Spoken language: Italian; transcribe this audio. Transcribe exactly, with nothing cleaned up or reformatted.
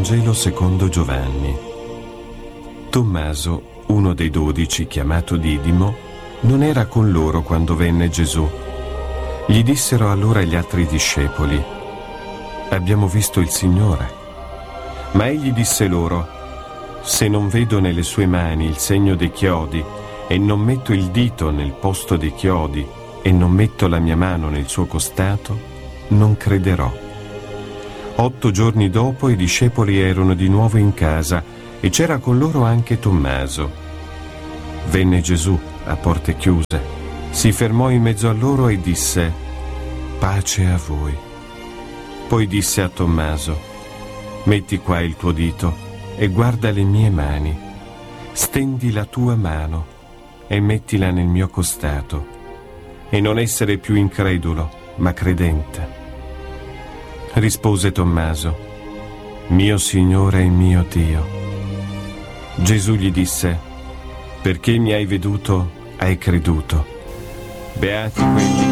Vangelo secondo Giovanni. Tommaso, uno dei dodici, chiamato Didimo, non era con loro quando venne Gesù. Gli dissero allora gli altri discepoli: abbiamo visto il Signore. Ma egli disse loro: se non vedo nelle sue mani il segno dei chiodi e non metto il dito nel posto dei chiodi e non metto la mia mano nel suo costato, non crederò. Otto giorni dopo i discepoli erano di nuovo in casa e c'era con loro anche Tommaso. Venne Gesù a porte chiuse, si fermò in mezzo a loro e disse: pace a voi. Poi disse a Tommaso: metti qua il tuo dito e guarda le mie mani, stendi la tua mano e mettila nel mio costato, e non essere più incredulo ma credente. Rispose Tommaso: mio Signore e mio Dio. Gesù gli disse: perché mi hai veduto, hai creduto. Beati quelli